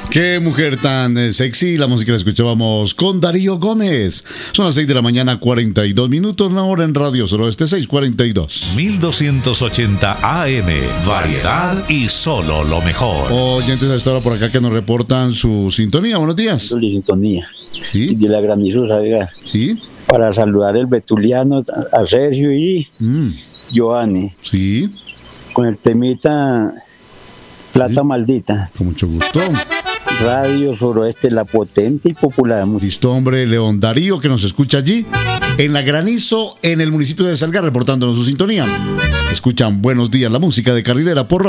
Qué mujer tan sexy. La música la escuchábamos con Darío Gómez. Son las 6 de la mañana, 42 minutos. Ahora en Radio Suroeste 642. 1280 AM. Variedad y solo lo mejor. Oyentes a esta hora por acá que nos reportan su sintonía. Buenos días. De sintonía. Sí. De la granizosa, oiga. Sí. Para saludar el Betuliano, a Sergio y Joanny. Sí. Con el temita Plata Maldita. Con mucho gusto. Radio Suroeste, la potente y popular. Listo, hombre, León Darío, que nos escucha allí, en La Granizo, en el municipio de Salgar, reportándonos su sintonía. Escuchan Buenos Días, la música de Carrilera por Radio.